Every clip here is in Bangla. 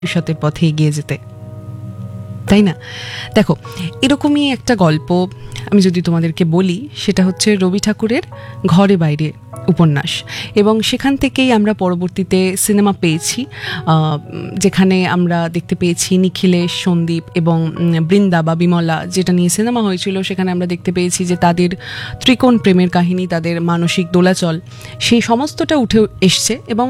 ভবিষ্যতের পথে এগিয়ে যেতে, তাই না? দেখো, এরকমই একটা গল্প আমি যদি তোমাদেরকে বলি, সেটা হচ্ছে রবি ঠাকুরের ঘরে বাইরে উপন্যাস, এবং সেখান থেকেই আমরা পরবর্তীতে সিনেমা পেয়েছি, যেখানে আমরা দেখতে পেয়েছি নিখিলেশ, সন্দীপ এবং বৃন্দা বা বিমলা, যেটা নিয়ে সিনেমা হয়েছিল, সেখানে আমরা দেখতে পেয়েছি যে তাদের ত্রিকোণ প্রেমের কাহিনী, তাদের মানসিক দোলাচল, সেই সমস্তটা উঠে এসছে। এবং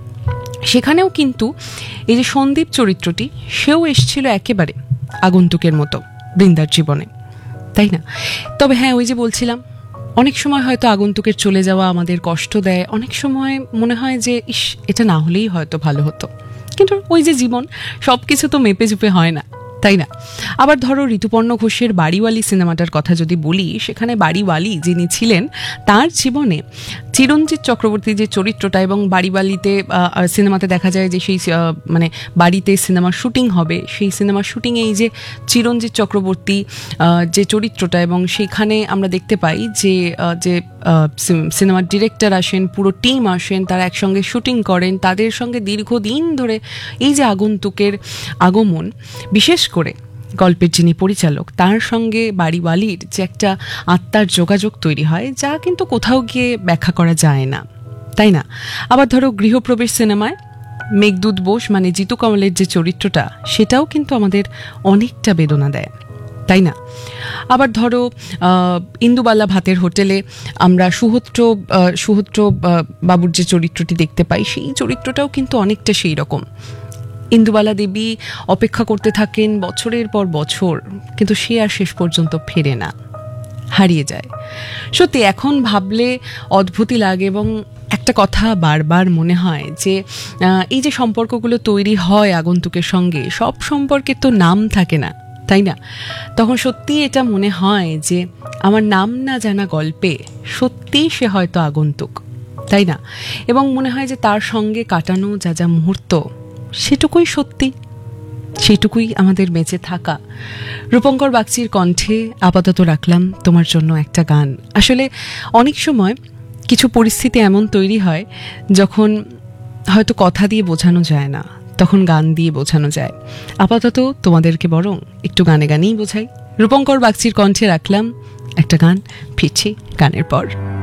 সেখানেও কিন্তু এই যে সন্দীপ চরিত্রটি, সেও এসছিল একেবারে আগন্তুকের মতো বৃন্দার জীবনে, তাই না? তবে হ্যাঁ, ওই যে বলছিলাম, অনেক সময় হয়তো আগন্তুকের চলে যাওয়া আমাদের কষ্ট দেয়, অনেক সময় মনে হয় যে ইস, এটা না হলেই হয়তো ভালো হতো, কিন্তু ওই যে জীবন, সব কিছু তো মেপে চুপে হয় না, তাই না? আবার ধরো ঋতুপর্ণ ঘোষের বাড়িওয়ালি সিনেমাটার কথা যদি বলি, সেখানে বাড়িওয়ালি যিনি ছিলেন, তার জীবনে চিরঞ্জিত চক্রবর্তী যে চরিত্রটা, এবং বাড়িওয়ালিতে সিনেমাতে দেখা যায় যে সেই মানে বাড়িতে সিনেমার শুটিং হবে, সেই সিনেমার শুটিংয়ে এই যে চিরঞ্জিত চক্রবর্তী যে চরিত্রটা, এবং সেখানে আমরা দেখতে পাই যে যে সিনেমার ডিরেক্টর আসেন, পুরো টিম আসেন, তারা একসঙ্গে শুটিং করেন, তাদের সঙ্গে দীর্ঘদিন ধরে এই যে আগন্তুকের আগমন, বিশেষ করে গল্পের যিনি পরিচালক, তার সঙ্গে বাড়িওয়ালির যে একটা আত্মার যোগাযোগ তৈরি হয়, যা কিন্তু কোথাও গিয়ে ব্যাখ্যা করা যায় না, তাই না? আবার ধরো গৃহপ্রবেশ সিনেমায় মেঘদূত বোস মানে জিতু কমলের যে চরিত্রটা, সেটাও কিন্তু আমাদের অনেকটা বেদনা দেয়, তাই না? আবার ধরো ইন্দুবালা ভাতের হোটেলে আমরা সুহূত্র বাবুর যে চরিত্রটি দেখতে পাই, সেই চরিত্রটাও কিন্তু অনেকটা সেই রকম। ইন্দুবালা দেবী অপেক্ষা করতে থাকেন বছরের পর বছর, কিন্তু সে আর শেষ পর্যন্ত ফেরে না, হারিয়ে যায়। সত্যি এখন ভাবলে অদ্ভুতই লাগে, এবং একটা কথা বারবার মনে হয় যে এই যে সম্পর্কগুলো তৈরি হয় আগন্তুকের সঙ্গে, সব সম্পর্কের তো নাম থাকে না, তাই না? তখন সত্যি এটা মনে হয় যে আমার নাম না জানা গল্পে সত্যিই সে হয়তো আগন্তুক, তাই না? এবং মনে হয় যে তার সঙ্গে কাটানো যা যা মুহূর্ত, সেটুকুই সত্যি, সেটুকুই আমাদের বেঁচে থাকা। রূপঙ্কর বাগচির কণ্ঠে আপাতত রাখলাম তোমার জন্য একটা গান। আসলে অনেক সময় কিছু পরিস্থিতি এমন তৈরি হয়, যখন হয়তো কথা দিয়ে বোঝানো যায় না, তখন গান দিয়ে বোঝানো যায়। আপাতত তোমাদেরকে বরং একটু গানে গানেই বোঝাই। রূপঙ্কর বাগচির কণ্ঠে রাখলাম একটা গান, ফিরছি গানের পর।